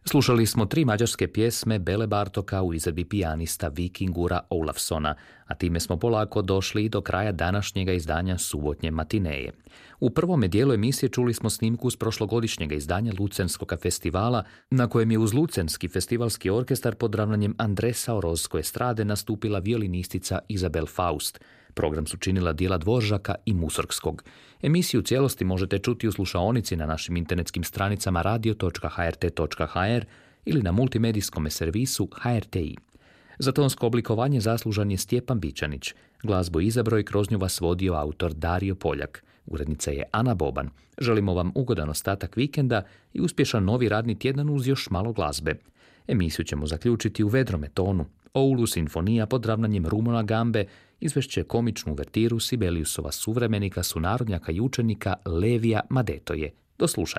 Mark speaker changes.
Speaker 1: Slušali smo 3 mađarske pjesme Bele Bartoka u izvedbi pijanista Vikingura Olafsona, a time smo polako došli i do kraja današnjega izdanja Subotnje matineje. U prvome dijelu emisije čuli smo snimku s prošlogodišnjega izdanja Lucenskog festivala, na kojem je uz Lucenski festivalski orkestar pod ravnanjem Andresa Orozko estrade nastupila violinistica Izabel Faust. Program su činila dijela Dvoržaka i Musorgskog. Emisiju u cijelosti možete čuti u slušaonici na našim internetskim stranicama radio.hrt.hr ili na multimedijskom servisu HRTI. Za tonsko oblikovanje zaslužan je Stjepan Bičanić. Glazbu izabrao i kroz nju vas vodio autor Dario Poljak. Urednica je Ana Boban. Želimo vam ugodan ostatak vikenda i uspješan novi radni tjedan uz još malo glazbe. Emisiju ćemo zaključiti u vedrome tonu. Oulu simfonija pod ravnanjem Rumona Gambe izvešće komičnu uvertiru Sibeliusova suvremenika, sunarodnjaka i učenika Levija Madetoje. Do slušanja.